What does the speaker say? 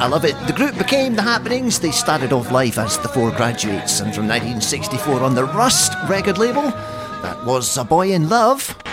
I love it. The group became The Happenings. They started off live as The Four Graduates, and from 1964 on the Rust record label, that was A Boy in Love.